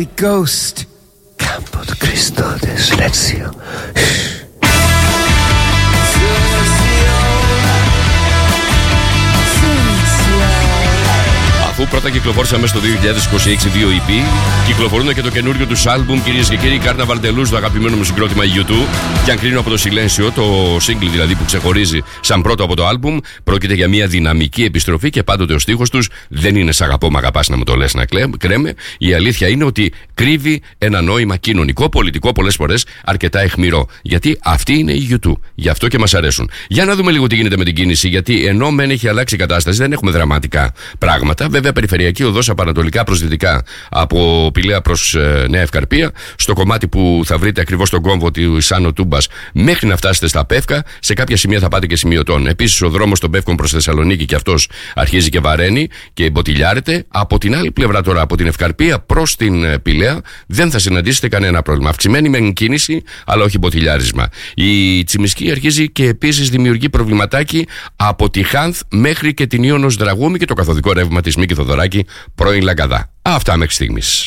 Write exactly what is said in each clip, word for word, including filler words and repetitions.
Holy Ghost. Campo de Cristo de Silencio. Αφού πρώτα κυκλοφόρησαν μέσα στο δύο χιλιάδες είκοσι έξι δύο ι πι, κυκλοφορούν και το καινούριο τους άλμπουμ, κυρίες και κύριοι, Carnaval de Luz, το αγαπημένο μου συγκρότημα γιου τού. Και αν κρίνω από το Silencio, το single δηλαδή που ξεχωρίζει σαν πρώτο από το άλμπουμ, πρόκειται για μια δυναμική επιστροφή και πάντοτε ο στίχος τους δεν είναι σ' αγαπώ, μ' αγαπάς να μου το λες να κρέμε. Η αλήθεια είναι ότι κρύβει ένα νόημα κοινωνικό, πολιτικό, πολλές φορές αρκετά αιχμηρό. Γιατί αυτή είναι η γιου τού. Γι' αυτό και μας αρέσουν. Για να δούμε λίγο τι γίνεται με την κίνηση, γιατί ενώ μεν έχει αλλάξει η κατάσταση, δεν έχουμε δραματικά πράγματα. Βέβαια, περιφερειακή οδός από ανατολικά προς δυτικά, από Πηλαία προς ε, Νέα Ευκαρπία, στο κομμάτι που θα βρείτε ακριβώς τον κόμβο του Άνω Τούμπας, μέχρι να φτάσετε στα Πεύκα. Σε κάποια σημεία θα πάτε και σημειωτών. Επίσης, ο δρόμος των Πεύκων προς Θεσσαλονίκη και αυτός αρχίζει και βαραίνει και μποτιλιάρεται. Από την άλλη πλευρά τώρα, από την Ευκαρπία προς την ε, Πηλαία, δεν θα συναντήσετε κανένα πρόβλημα. Αυξημένη μεν κίνηση, αλλά όχι μποτιλιάρισμα. Η Τσιμισκή αρχίζει και επίσης δημιουργεί προβληματάκι από τη Χάνθ μέχρι και την Ιόνος Δραγούμη και το καθοδικό ρεύμα της Μίκη Θοδωράκη, πρώην Λαγκαδά. Αυτά μέχρι στιγμής.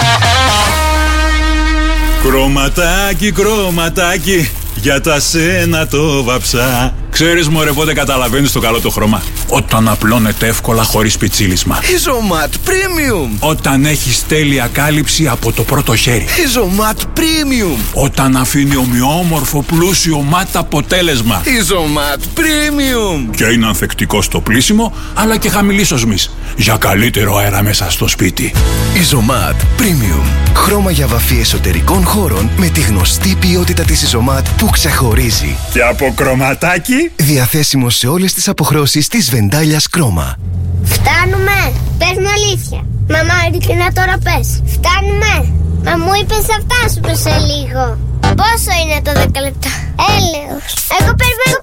Κρωματάκι, κρωματάκι, για τα σένα το βαψά. Ξέρεις μωρέ πότε καταλαβαίνεις το καλό το χρώμα? Όταν απλώνεται εύκολα χωρίς πιτσίλισμα. Ιζωμάτ Premium. Όταν έχεις τέλεια κάλυψη από το πρώτο χέρι. Ιζωμάτ Premium. Όταν αφήνει ομοιόμορφο πλούσιο ματ αποτέλεσμα. Ιζωμάτ Premium. Και είναι ανθεκτικό στο πλύσιμο, αλλά και χαμηλής οσμής, για καλύτερο αέρα μέσα στο σπίτι. Ιζωμάτ Premium. Χρώμα για βαφή εσωτερικών χώρων με τη γνωστή ποιότητα της Ιζωμάτ που ξεχωρίζει. Και από κρωματάκι. Διαθέσιμο σε όλες τις αποχρώσεις της Βεντάλιας Κρόμα. Φτάνουμε. Πες μου αλήθεια. Μαμά, ειλικρινά τώρα πες. Φτάνουμε. Μα μου είπες θα φτάσουμε σε λίγο. Πόσο είναι το δέκα λεπτά? Έλεος. Εγώ περιμένω